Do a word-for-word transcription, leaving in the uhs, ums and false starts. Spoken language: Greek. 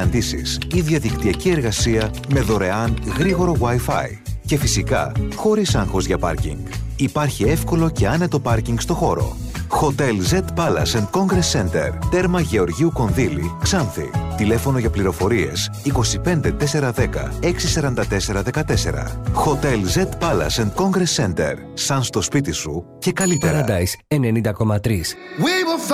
συναντήσεις ή διαδικτυακή εργασία με δωρεάν γρήγορο Wi-Fi. Και φυσικά, χωρίς άγχος για πάρκινγκ. Υπάρχει εύκολο και άνετο πάρκινγκ στο χώρο. Hotel Z Palace and Congress Center, τέρμα Γεωργίου Κονδύλη, Ξάνθη. Τηλέφωνο για πληροφορίες είκοσι πέντε τετρακόσια δέκα έξι σαράντα τέσσερα δεκατέσσερα. Hotel Z Palace and Congress Center. Σαν στο σπίτι σου και καλύτερα. Paradise ενενήντα κόμμα τρία.